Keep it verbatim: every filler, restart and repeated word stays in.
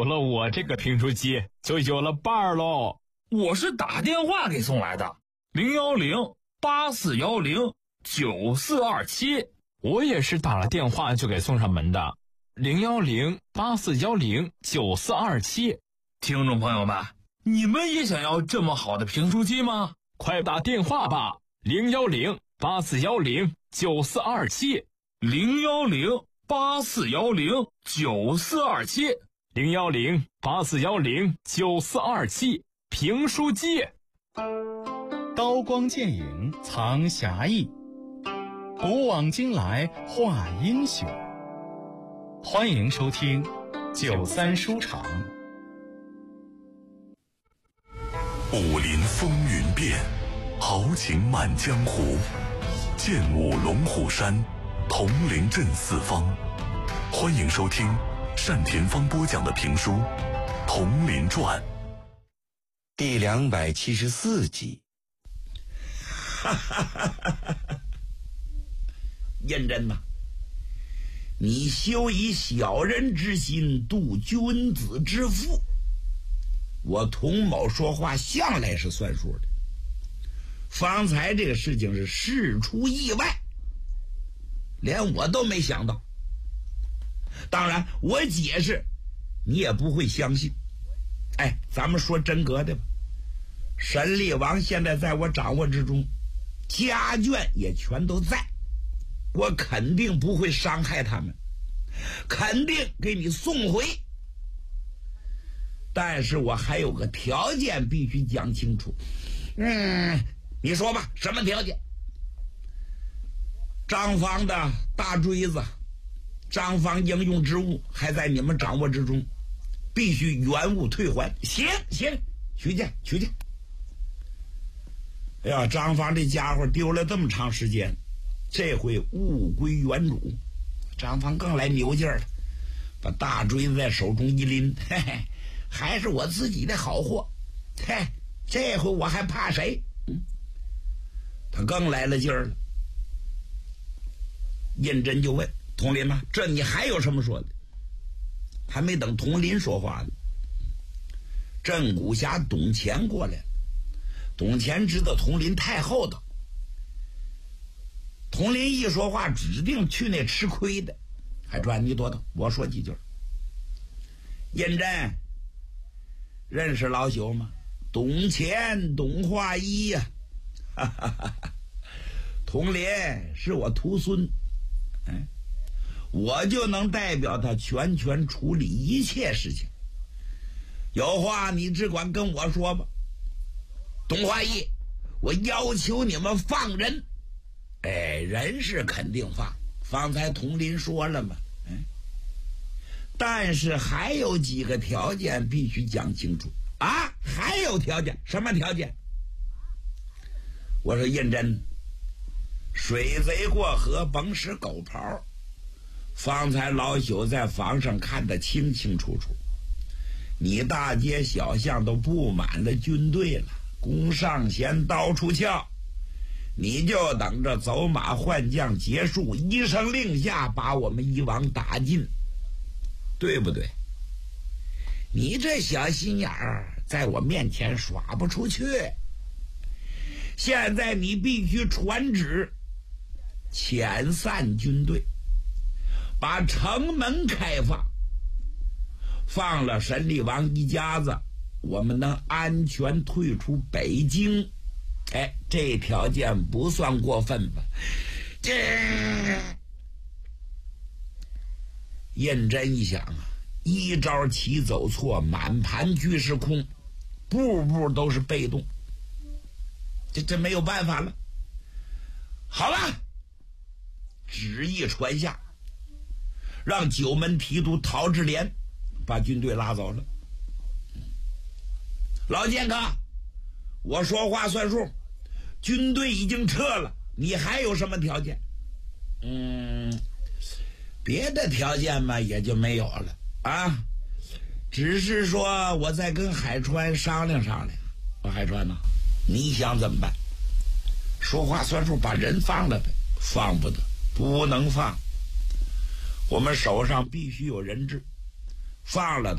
有了我这个评书机，就有了伴儿喽。 我是打电话给送来的，零幺零八四幺零九四二七。 我也是打了电话就给送上门的，零幺零八四幺零九四二七。 听众朋友们，你们也想要这么好的评书机吗？ 快打电话吧，零幺零八四幺零九四二七， 零幺零八四幺零九四二七， 零幺零八四幺零九四二七，评书机。 刀光剑影藏侠义，古往今来画英雄。欢迎收听九三书场。 武林风云变，豪情满江湖，剑舞龙虎山，铜陵镇四方。欢迎收听单田芳播讲的评书《铜陵传》 第两百七十四集。 哈哈哈哈哈！燕真呐，你休以小人之心度君子之腹。我童某说话向来是算数的，方才这个事情是事出意外，连我都没想到。当然我解释你也不会相信。哎，咱们说真格的吧，神力王现在在我掌握之中，家眷也全都在，我肯定不会伤害他们，肯定给你送回。但是我还有个条件必须讲清楚。嗯，你说吧，什么条件？张方的大锥子，张方应用之物还在你们掌握之中，必须原物退还。行行，取去取去。哎呀，张方这家伙丢了这么长时间，这回物归原主。张方更来牛劲儿了，把大锥子在手中一拎，嘿嘿，还是我自己的好货，嘿，这回我还怕谁？嗯，他更来了劲儿了。胤禛就问佟林呐，这你还有什么说的？还没等佟林说话呢，镇古侠董乾过来了。董乾知道佟林太厚道，佟林一说话指定去那吃亏的。海川，你多等，我说几句。胤禛认识老朽吗？董乾，董化一呀、啊，哈哈哈哈。佟林是我徒孙，嗯，我就能代表他全权处理一切事情。有话你只管跟我说吧。董化一，我要求你们放人。哎，人是肯定放，方才佟林说了嘛，嗯，但是还有几个条件必须讲清楚啊！还有条件？什么条件？我说胤禛，水贼过河甭使狗刨。方才老朽在房上看得清清楚楚，你大街小巷都布满了军队了，弓上弦，刀出鞘，你就等着走马换将结束，一声令下把我们一网打尽，对不对？你这小心眼儿在我面前耍不出去。现在你必须传旨遣散军队，把城门开放，放了神力王一家子，我们能安全退出北京。哎，这条件不算过分吧？这胤禛一想啊，一招棋走错，满盘俱是空，步步都是被动，这这没有办法了。好了，旨意传下，让九门提督陶志廉把军队拉走了。老剑客，我说话算数，军队已经撤了，你还有什么条件？嗯，别的条件嘛也就没有了啊，只是说我再跟海川商量商量。我海川呐，你想怎么办？说话算数，把人放了呗？放不得，不能放。我们手上必须有人质，放了他